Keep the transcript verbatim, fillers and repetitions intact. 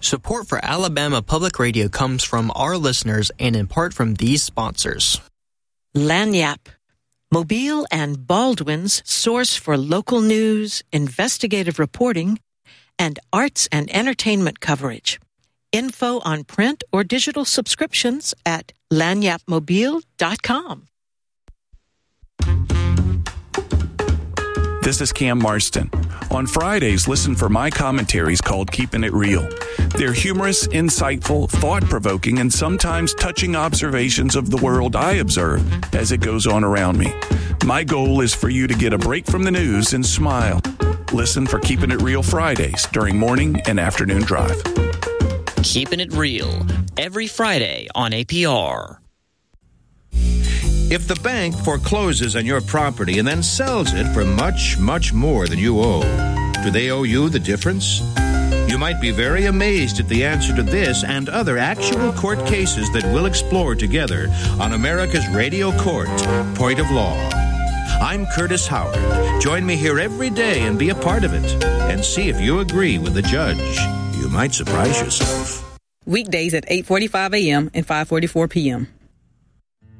Support for Alabama Public Radio comes from our listeners and in part from these sponsors. Lagniappe, Mobile and Baldwin's source for local news, investigative reporting, and arts and entertainment coverage. Info on print or digital subscriptions at lagniappe mobile dot com. This is Cam Marston. On Fridays, listen for my commentaries called Keeping It Real. They're humorous, insightful, thought-provoking, and sometimes touching observations of the world I observe as it goes on around me. My goal is for you to get a break from the news and smile. Listen for Keeping It Real Fridays during morning and afternoon drive. Keeping It Real, every Friday on A P R. If the bank forecloses on your property and then sells it for much, much more than you owe, do they owe you the difference? You might be very amazed at the answer to this and other actual court cases that we'll explore together on America's Radio Court, Point of Law. I'm Curtis Howard. Join me here every day and be a part of it, and see if you agree with the judge. You might surprise yourself. Weekdays at eight forty-five a.m. and five forty-four p.m.